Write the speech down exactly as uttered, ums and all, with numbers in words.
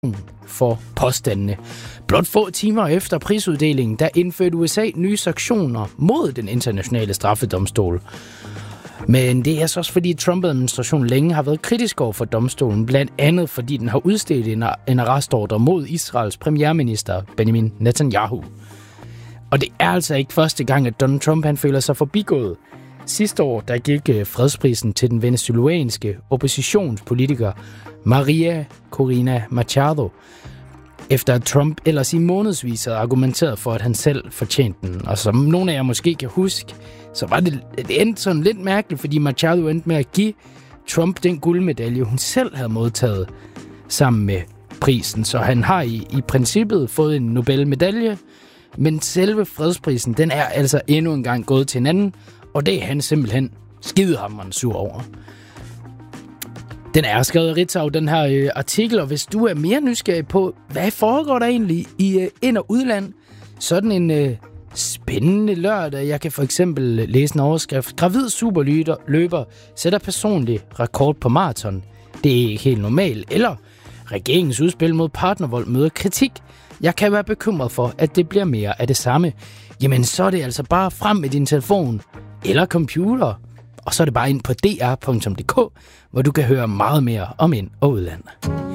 for påstandene. Blot få timer efter prisuddelingen, der indførte U S A nye sanktioner mod den internationale straffedomstol. Men det er så også fordi Trump-administrationen længe har været kritisk over for domstolen, blandt andet fordi den har udstedt en arrestordre mod Israels premierminister Benjamin Netanyahu. Og det er altså ikke første gang, at Donald Trump han føler sig forbigået. Sidste år der gik fredsprisen til den venezuelanske oppositionspolitiker Maria Corina Machado, efter at Trump ellers i månedsvis havde argumenteret for, at han selv fortjente den. Og som nogle af jer måske kan huske, så var det, det endte sådan lidt mærkeligt, fordi Machado endte med at give Trump den guldmedalje, hun selv havde modtaget sammen med prisen. Så han har i, i princippet fået en Nobelmedalje, men selve fredsprisen, den er altså endnu en gang gået til en anden, og det er han simpelthen skidehammerende sur over. Den er skrevet af Ritzau, den her øh, artikel, og hvis du er mere nysgerrig på, hvad foregår der egentlig i øh, ind- og udland, sådan en øh, spændende lørdag. Jeg kan for eksempel læse en overskrift. Gravid superløber sætter personlig rekord på maraton. Det er ikke helt normalt. Eller regeringens udspil mod partnervold møder kritik. Jeg kan være bekymret for, at det bliver mere af det samme. Jamen, så er det altså bare frem med din telefon eller computer. Og så er det bare ind på d r punktum d k, hvor du kan høre meget mere om ind- og udland.